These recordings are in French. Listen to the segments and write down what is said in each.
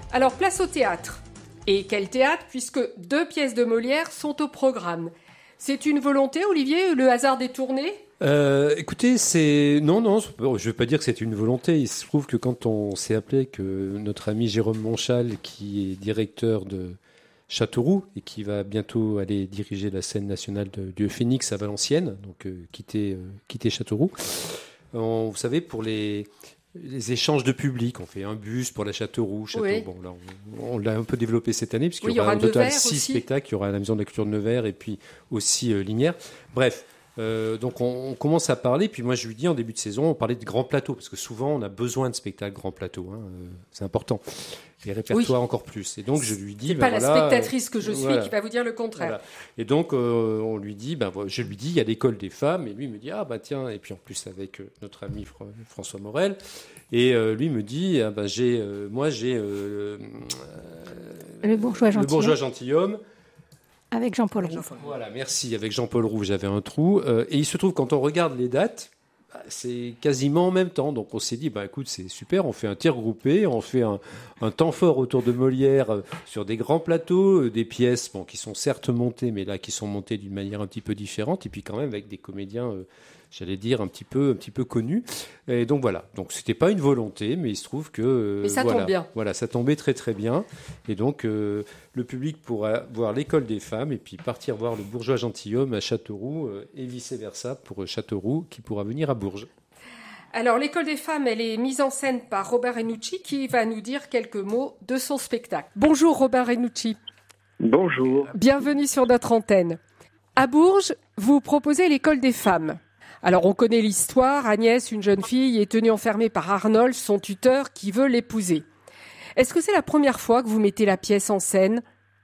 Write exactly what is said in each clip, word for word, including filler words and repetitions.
Alors, place au théâtre. Et quel théâtre, puisque deux pièces de Molière sont au programme. C'est une volonté, Olivier, le hasard des tournées ? Euh, écoutez, c'est non, non, je ne veux pas dire que c'est une volonté. Il se trouve que quand on s'est appelé, que notre ami Jérôme Monchal, qui est directeur de Châteauroux et qui va bientôt aller diriger la scène nationale de, du Phénix à Valenciennes, donc euh, quitter, euh, quitter Châteauroux. On, vous savez, pour les les échanges de public, on fait un bus pour la Châteauroux. Château, oui. Bon, là, on, on l'a un peu développé cette année, puisqu'il oui, y aura, aura au total six six spectacles. Il y aura à la Maison de la Culture de Nevers et puis aussi euh, Linière. Bref. Euh, donc on, on commence à parler, puis moi je lui dis en début de saison, on parlait de grands plateaux, parce que souvent on a besoin de spectacles grands plateaux, hein, euh, c'est important, les répertoires oui. encore plus. Et donc je lui dis, c'est ben pas voilà, la spectatrice que je suis voilà. qui va vous dire le contraire. Voilà. Et donc euh, on lui dit, ben je lui dis, il y a l'école des femmes, et lui me dit ah bah tiens, et puis en plus avec euh, notre ami Fr- François Morel, et euh, lui me dit, ah, ben j'ai, euh, moi j'ai euh, euh, le bourgeois gentilhomme. Le bourgeois gentilhomme. Avec Jean-Paul Roux. Voilà, merci. Avec Jean-Paul Roux, j'avais un trou. Euh, et il se trouve, quand on regarde les dates, bah, c'est quasiment en même temps. Donc on s'est dit, bah, écoute, c'est super, on fait un tir groupé, on fait un, un temps fort autour de Molière euh, sur des grands plateaux, euh, des pièces bon, qui sont certes montées, mais là qui sont montées d'une manière un petit peu différente, et puis quand même avec des comédiens, euh, j'allais dire, un petit peu, un petit peu connus. Et donc voilà, donc c'était pas une volonté, mais il se trouve que... Euh, mais ça voilà, tombe bien. Voilà, ça tombait très très bien. Et donc euh, le public pourra voir l'école des femmes et puis partir voir le bourgeois gentilhomme à Châteauroux euh, et vice-versa pour Châteauroux qui pourra venir à Bourges. Alors l'école des femmes, elle est mise en scène par Robert Renucci qui va nous dire quelques mots de son spectacle. Bonjour Robert Renucci. Bonjour. Bienvenue sur notre antenne. À Bourges, vous proposez l'école des femmes. Alors on connaît l'histoire, Agnès, une jeune fille, est tenue enfermée par Arnold, son tuteur, qui veut l'épouser. Est-ce que c'est la première fois que vous mettez la pièce en scène ?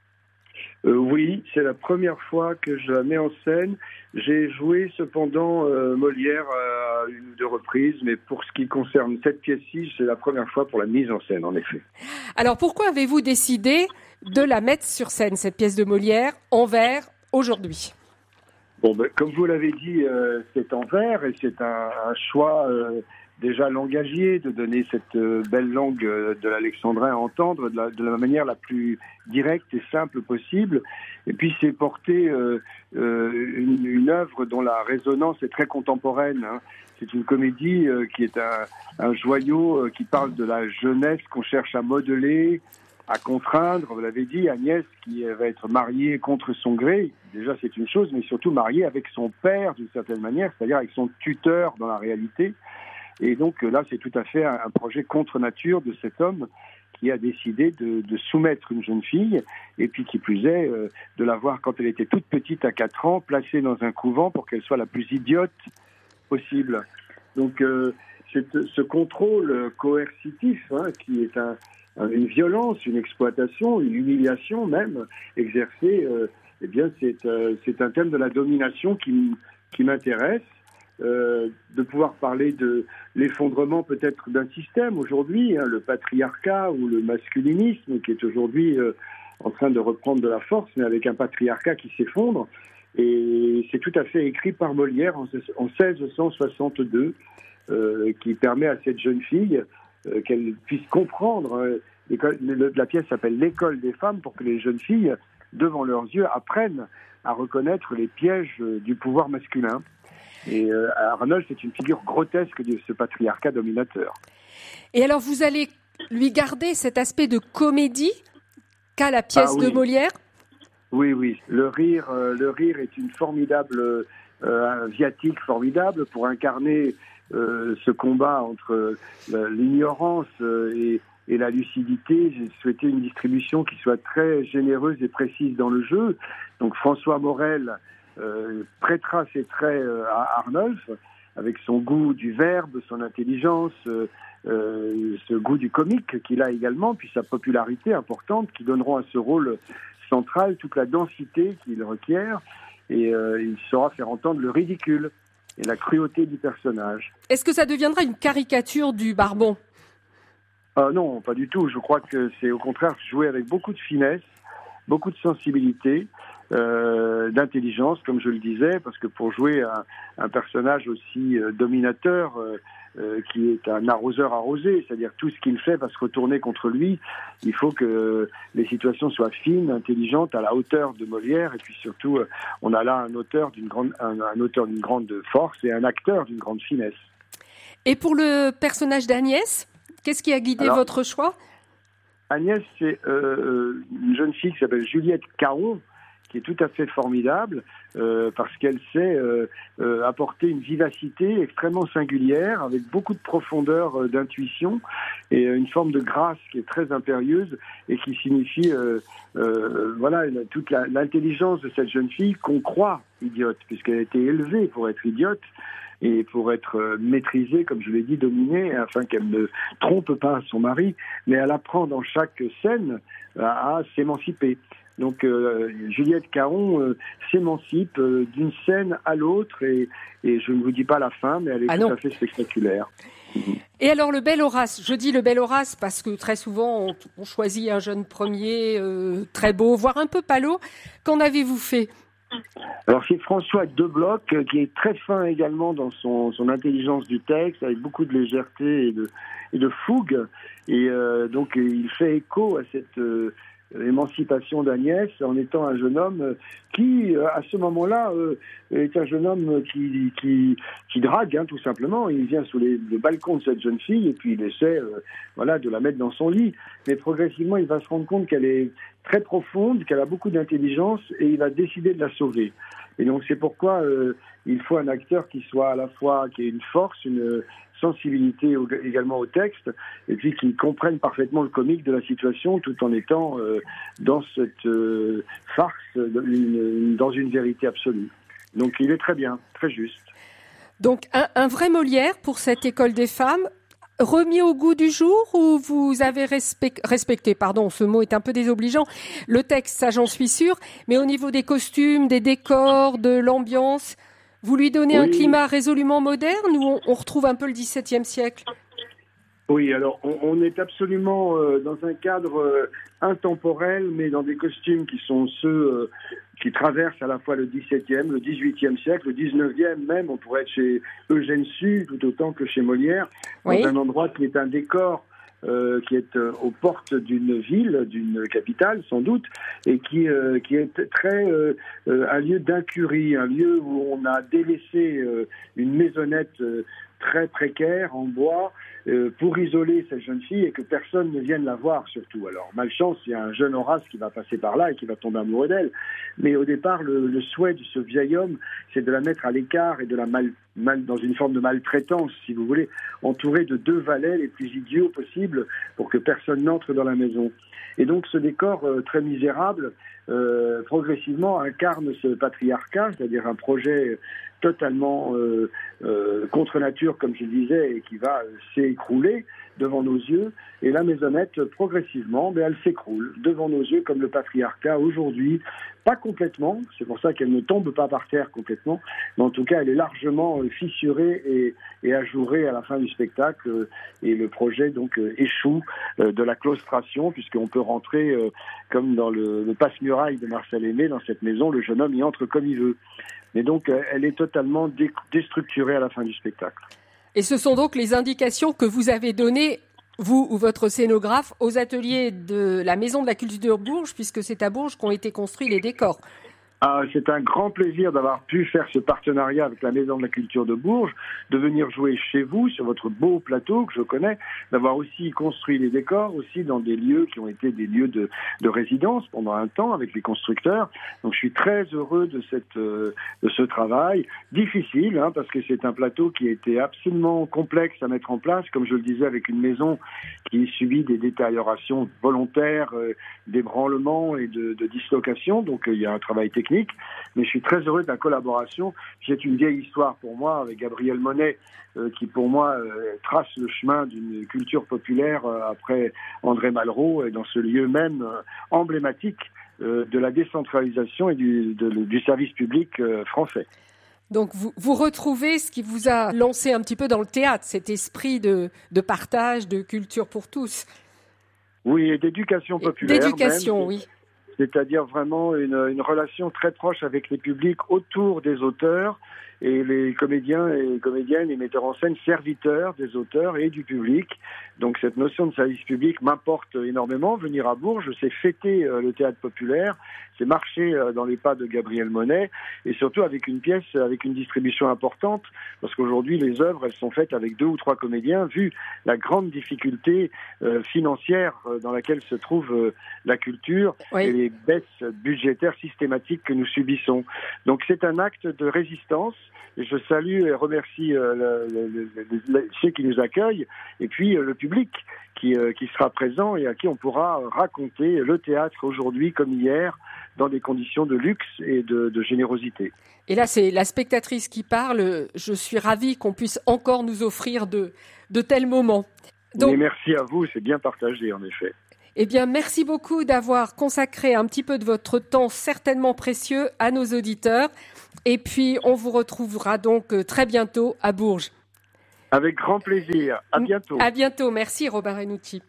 euh, Oui, c'est la première fois que je la mets en scène. J'ai joué cependant euh, Molière à une ou deux reprises, mais pour ce qui concerne cette pièce-ci, c'est la première fois pour la mise en scène, en effet. Alors pourquoi avez-vous décidé de la mettre sur scène, cette pièce de Molière, en vers, aujourd'hui ? Bon, ben, comme vous l'avez dit, euh, c'est en vers et c'est un, un choix euh, déjà langagier de donner cette euh, belle langue euh, de l'alexandrin à entendre de la, de la manière la plus directe et simple possible. Et puis c'est porter euh, euh, une, une œuvre dont la résonance est très contemporaine. Hein. C'est une comédie euh, qui est un, un joyau euh, qui parle de la jeunesse qu'on cherche à modeler, à contraindre, vous l'avez dit, Agnès qui va être mariée contre son gré, déjà c'est une chose, mais surtout mariée avec son père d'une certaine manière, c'est-à-dire avec son tuteur dans la réalité. Et donc là c'est tout à fait un, un projet contre nature de cet homme qui a décidé de, de soumettre une jeune fille, et puis qui plus est, euh, de la voir quand elle était toute petite à quatre ans, placée dans un couvent pour qu'elle soit la plus idiote possible. Donc euh, c'est ce contrôle coercitif hein, qui est un une violence, une exploitation, une humiliation même exercée, euh, eh bien c'est, euh, c'est un thème de la domination qui, qui m'intéresse, euh, de pouvoir parler de l'effondrement peut-être d'un système aujourd'hui, hein, le patriarcat ou le masculinisme qui est aujourd'hui euh, en train de reprendre de la force, mais avec un patriarcat qui s'effondre. Et c'est tout à fait écrit par Molière en, en seize cent soixante-deux, euh, qui permet à cette jeune fille Euh, qu'elle puisse comprendre. Euh, le, la pièce s'appelle « L'école des femmes » pour que les jeunes filles, devant leurs yeux, apprennent à reconnaître les pièges euh, du pouvoir masculin. Et euh, Arnold, c'est une figure grotesque de ce patriarcat dominateur. Et alors, vous allez lui garder cet aspect de comédie qu'a la pièce ah, oui. de Molière ? Oui, oui. Le rire, euh, le rire est une formidable euh, un viatique formidable pour incarner Euh, ce combat entre euh, l'ignorance euh, et, et la lucidité. J'ai souhaité une distribution qui soit très généreuse et précise dans le jeu. Donc François Morel euh, prêtera ses traits euh, à Arnolphe avec son goût du verbe, son intelligence, euh, euh, ce goût du comique qu'il a également, puis sa popularité importante qui donneront à ce rôle central toute la densité qu'il requiert, et euh, il saura faire entendre le ridicule et la cruauté du personnage. Est-ce que ça deviendra une caricature du Barbon ? euh, Non, pas du tout. Je crois que c'est au contraire jouer avec beaucoup de finesse, beaucoup de sensibilité, euh, d'intelligence, comme je le disais, parce que pour jouer un, un personnage aussi euh, dominateur, euh, euh, qui est un arroseur arrosé, c'est-à-dire tout ce qu'il fait va se retourner contre lui. Il faut que les situations soient fines, intelligentes, à la hauteur de Molière, et puis surtout, euh, on a là un auteur d'une grande, un, un auteur d'une grande force et un acteur d'une grande finesse. Et pour le personnage d'Agnès, qu'est-ce qui a guidé Alors, votre choix ? Agnès, c'est euh, une jeune fille qui s'appelle Juliette Caron, qui est tout à fait formidable, euh, parce qu'elle sait euh, euh, apporter une vivacité extrêmement singulière, avec beaucoup de profondeur euh, d'intuition, et euh, une forme de grâce qui est très impérieuse, et qui signifie euh, euh, voilà, toute la, l'intelligence de cette jeune fille qu'on croit idiote, puisqu'elle a été élevée pour être idiote, et pour être maîtrisée, comme je l'ai dit, dominée, afin qu'elle ne trompe pas son mari, mais elle apprend dans chaque scène à, à s'émanciper. Donc euh, Juliette Caron euh, s'émancipe euh, d'une scène à l'autre, et, et je ne vous dis pas la fin, mais elle est ah tout non. à fait spectaculaire. Et alors le bel Horace, je dis le bel Horace parce que très souvent on, on choisit un jeune premier euh, très beau, voire un peu pâlot. Qu'en avez-vous fait ? Alors c'est François Debloc, qui est très fin également dans son, son intelligence du texte, avec beaucoup de légèreté et de, et de fougue, et euh, donc il fait écho à cette euh, émancipation d'Agnès en étant un jeune homme qui, à ce moment-là, euh, est un jeune homme qui, qui, qui drague, hein, tout simplement. Il vient sous les, le balcon de cette jeune fille et puis il essaie euh, voilà, de la mettre dans son lit. Mais progressivement, il va se rendre compte qu'elle est très profonde, qu'elle a beaucoup d'intelligence, et il va décider de la sauver. Et donc c'est pourquoi euh, il faut un acteur qui soit à la fois, qui ait une force, une sensibilité au, également au texte, et puis qui comprenne parfaitement le comique de la situation, tout en étant euh, dans cette euh, farce, une, dans une vérité absolue. Donc il est très bien, très juste. Donc un, un vrai Molière pour cette école des femmes, remis au goût du jour, ou vous avez respect, respecté, pardon, ce mot est un peu désobligeant, le texte, ça j'en suis sûre, mais au niveau des costumes, des décors, de l'ambiance, vous lui donnez oui. un climat résolument moderne, ou on, on retrouve un peu le dix-septième siècle ? Oui, alors on, on est absolument euh, dans un cadre euh, intemporel, mais dans des costumes qui sont ceux euh, qui traversent à la fois le dix-septième, le dix-huitième siècle, le dix-neuvième même. On pourrait être chez Eugène Sue tout autant que chez Molière, oui. dans un endroit qui est un décor Euh, qui est euh, aux portes d'une ville, d'une capitale sans doute, et qui, euh, qui est très euh, euh, un lieu d'incurie, un lieu où on a délaissé euh, une maisonnette euh, très précaire en bois euh, pour isoler cette jeune fille et que personne ne vienne la voir surtout. Alors malchance, il y a un jeune Horace qui va passer par là et qui va tomber amoureux d'elle, mais au départ le, le souhait de ce vieil homme, c'est de la mettre à l'écart et de la mal, mal dans une forme de maltraitance, si vous voulez, entourée de deux valets les plus idiots possibles pour que personne n'entre dans la maison. Et donc ce décor euh, très misérable euh, progressivement incarne ce patriarcat, c'est-à-dire un projet totalement euh, euh, contre nature, comme je disais, et qui va euh, s'écrouler devant nos yeux. Et la maisonnette, progressivement, ben, elle s'écroule devant nos yeux, comme le patriarcat aujourd'hui. Pas complètement, c'est pour ça qu'elle ne tombe pas par terre complètement, mais en tout cas, elle est largement euh, fissurée et, et ajourée à la fin du spectacle. Euh, et le projet, donc, euh, échoue euh, de la claustration, puisqu'on peut rentrer, euh, comme dans le, le passe-muraille de Marcel Aimé, dans cette maison, le jeune homme y entre comme il veut. Mais donc, elle est totalement dé- déstructurée à la fin du spectacle. Et ce sont donc les indications que vous avez données, vous ou votre scénographe, aux ateliers de la Maison de la Culture Bourges, puisque c'est à Bourges qu'ont été construits les décors. Ah, c'est un grand plaisir d'avoir pu faire ce partenariat avec la Maison de la Culture de Bourges, de venir jouer chez vous, sur votre beau plateau que je connais, d'avoir aussi construit les décors, aussi dans des lieux qui ont été des lieux de, de résidence pendant un temps avec les constructeurs. Donc je suis très heureux de, cette, euh, de ce travail, difficile, hein, parce que c'est un plateau qui a été absolument complexe à mettre en place, comme je le disais, avec une maison qui subit des détériorations volontaires, euh, d'ébranlements et de, de dislocations. Donc euh, il y a un travail technique. Mais je suis très heureux de la collaboration. C'est une vieille histoire pour moi avec Gabriel Monet, euh, qui pour moi euh, trace le chemin d'une culture populaire euh, après André Malraux, et dans ce lieu même euh, emblématique euh, de la décentralisation et du, de, du service public euh, français. Donc vous, vous retrouvez ce qui vous a lancé un petit peu dans le théâtre, cet esprit de, de partage, de culture pour tous. Oui, et d'éducation populaire. D'éducation, même. oui. C'est-à-dire vraiment une, une relation très proche avec les publics autour des auteurs, et les comédiens et comédiennes et metteurs en scène serviteurs des auteurs et du public. Donc cette notion de service public m'importe énormément. Venir à Bourges, c'est fêter euh, le théâtre populaire, c'est marcher euh, dans les pas de Gabriel Monet, et surtout avec une pièce, avec une distribution importante, parce qu'aujourd'hui les œuvres, elles sont faites avec deux ou trois comédiens, vu la grande difficulté euh, financière euh, dans laquelle se trouve euh, la culture, oui. et les baisses budgétaires systématiques que nous subissons. Donc c'est un acte de résistance. Et je salue et remercie euh, le, le, le, le, ceux qui nous accueillent, et puis euh, le public qui, euh, qui sera présent et à qui on pourra raconter le théâtre aujourd'hui comme hier, dans des conditions de luxe et de, de générosité. Et là, c'est la spectatrice qui parle. Je suis ravie qu'on puisse encore nous offrir de, de tels moments. Donc, et merci à vous, c'est bien partagé en effet. Eh bien, merci beaucoup d'avoir consacré un petit peu de votre temps certainement précieux à nos auditeurs. Et puis, on vous retrouvera donc très bientôt à Bourges. Avec grand plaisir. À bientôt. À bientôt. Merci, Robin Renucci.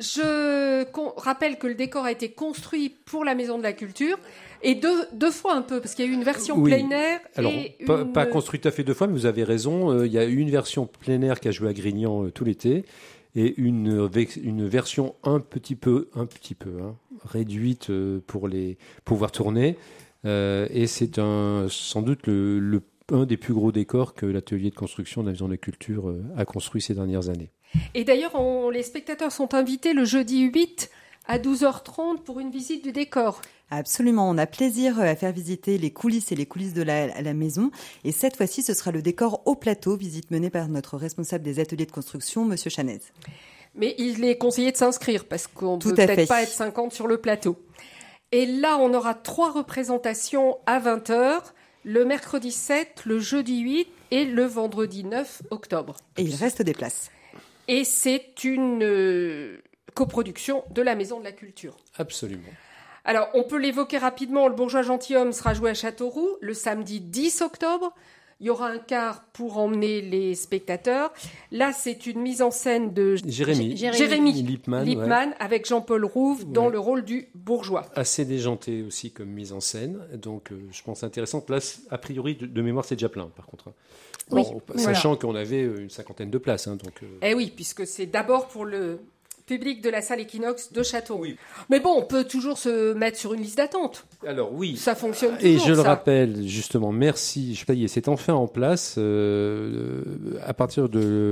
Je con- rappelle que le décor a été construit pour la Maison de la Culture et deux, deux fois un peu, parce qu'il y a eu une version oui. plein air. Alors, et pas, une... pas construit tout à fait deux fois, mais vous avez raison. Euh, il y a eu une version plein air qui a joué à Grignan euh, tout l'été. Et une, une version un petit peu, un petit peu hein, réduite pour les pouvoir tourner. Euh, et c'est un, sans doute le, le, un des plus gros décors que l'atelier de construction de la Maison de la Culture a construit ces dernières années. Et d'ailleurs, on, les spectateurs sont invités le jeudi huit à douze heures trente pour une visite du décor. Absolument, on a plaisir à faire visiter les coulisses et les coulisses de la, la maison. Et cette fois-ci, ce sera le décor au plateau, visite menée par notre responsable des ateliers de construction, Monsieur Chanez. Mais il est conseillé de s'inscrire parce qu'on ne peut peut-être fait. pas être cinquante sur le plateau. Et là, on aura trois représentations à vingt heures, le mercredi sept, le jeudi huit et le vendredi neuf octobre. Et il reste des places. Et c'est une euh, coproduction de la Maison de la Culture. Absolument. Alors, on peut l'évoquer rapidement. Le Bourgeois gentilhomme sera joué à Châteauroux le samedi dix octobre. Il y aura un quart pour emmener les spectateurs. Là, c'est une mise en scène de Jérémy, Jérémy, Jérémy Lippmann, Lippmann ouais. avec Jean-Paul Rouve dans ouais. le rôle du bourgeois. Assez déjanté aussi comme mise en scène. Donc, euh, je pense intéressante. Là, a priori, de, de mémoire, c'est déjà plein, par contre. Oui, bon, sachant voilà. qu'on avait une cinquantaine de places. Hein, donc, euh... Eh oui, puisque c'est d'abord pour le public de la salle Equinox de Châteauroux. Oui. Mais bon, on peut toujours se mettre sur une liste d'attente. Alors oui. Ça fonctionne toujours. Et je ça. le rappelle, justement, merci. Ça y est, c'est enfin en place euh, à partir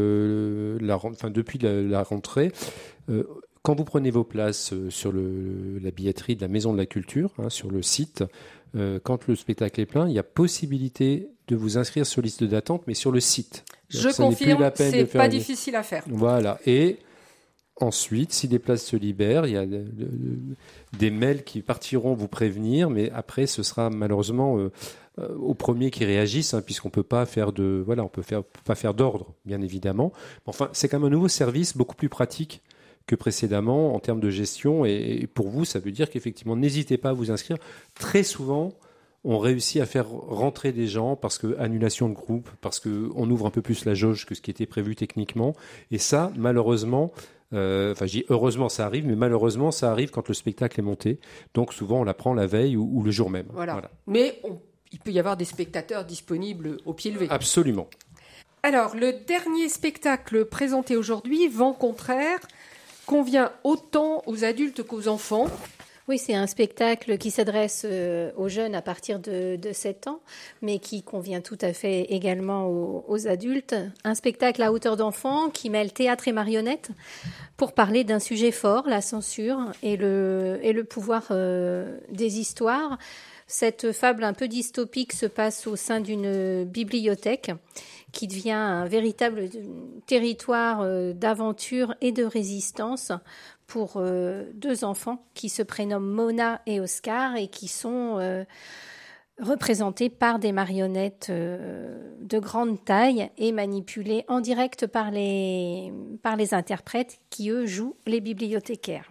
de la, enfin depuis la, la rentrée. Euh, quand vous prenez vos places euh, sur le, la billetterie de la Maison de la Culture, hein, sur le site, euh, quand le spectacle est plein, il y a possibilité de vous inscrire sur liste d'attente, mais sur le site. Je ça confirme, c'est pas une... difficile à faire. Voilà. Et ensuite, si des places se libèrent, il y a de, de, des mails qui partiront vous prévenir, mais après, ce sera malheureusement euh, euh, aux premiers qui réagissent, hein, puisqu'on peut pas faire de, voilà, on peut faire, peut pas faire d'ordre, bien évidemment. Enfin, c'est quand même un nouveau service beaucoup plus pratique que précédemment en termes de gestion. Et, et pour vous, ça veut dire qu'effectivement, n'hésitez pas à vous inscrire. Très souvent, on réussit à faire rentrer des gens parce que annulation de groupe, parce que on ouvre un peu plus la jauge que ce qui était prévu techniquement. Et ça, malheureusement. Euh, enfin, je dis heureusement ça arrive, mais malheureusement ça arrive quand le spectacle est monté. Donc souvent on l'apprend la veille ou, ou le jour même. Voilà. voilà. Mais on, il peut y avoir des spectateurs disponibles au pied levé. Absolument. Alors le dernier spectacle présenté aujourd'hui, Vent contraire, convient autant aux adultes qu'aux enfants. Oui, c'est un spectacle qui s'adresse aux jeunes à partir de, de sept ans, mais qui convient tout à fait également aux, aux adultes. Un spectacle à hauteur d'enfant qui mêle théâtre et marionnette pour parler d'un sujet fort, la censure et le, et le pouvoir euh, des histoires. Cette fable un peu dystopique se passe au sein d'une bibliothèque qui devient un véritable territoire d'aventure et de résistance pour euh, deux enfants qui se prénomment Mona et Oscar et qui sont euh, représentés par des marionnettes euh, de grande taille et manipulées en direct par les, par les interprètes qui, eux, jouent les bibliothécaires.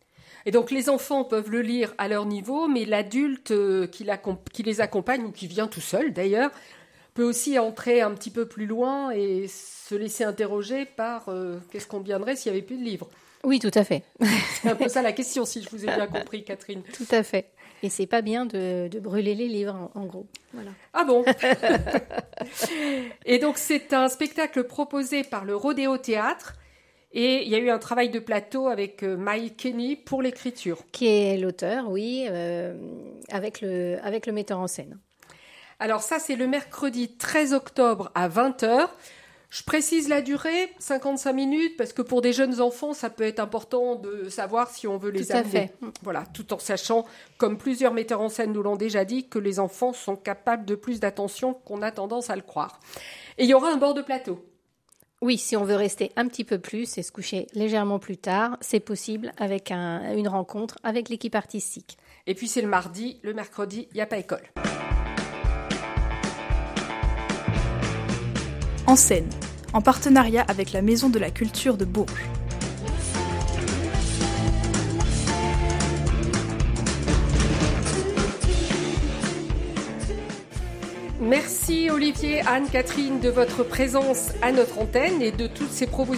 Et donc les enfants peuvent le lire à leur niveau, mais l'adulte euh, qui, qui les accompagne, ou qui vient tout seul d'ailleurs, peut aussi entrer un petit peu plus loin et se laisser interroger par euh, qu'est-ce qu'on deviendrait s'il n'y avait plus de livres. Oui, tout à fait. C'est un peu ça la question, si je vous ai bien compris, Catherine. Tout à fait. Et c'est pas bien de, de brûler les livres, en, en gros. Voilà. Ah bon. Et donc, c'est un spectacle proposé par le Rodéo Théâtre. Et il y a eu un travail de plateau avec Mike Kenny pour l'écriture. Qui est l'auteur, oui, euh, avec, le, avec le metteur en scène. Alors ça, c'est le mercredi treize octobre à vingt heures. Je précise la durée, cinquante-cinq minutes, parce que pour des jeunes enfants, ça peut être important de savoir si on veut les tout à amener. Fait. Voilà, tout en sachant, comme plusieurs metteurs en scène nous l'ont déjà dit, que les enfants sont capables de plus d'attention qu'on a tendance à le croire. Et il y aura un bord de plateau. Oui, si on veut rester un petit peu plus et se coucher légèrement plus tard, c'est possible avec un, une rencontre avec l'équipe artistique. Et puis c'est le mardi, le mercredi, il n'y a pas école. En scène, en partenariat avec la Maison de la Culture de Bourges. Merci Olivier, Anne, Catherine de votre présence à notre antenne et de toutes ces propositions.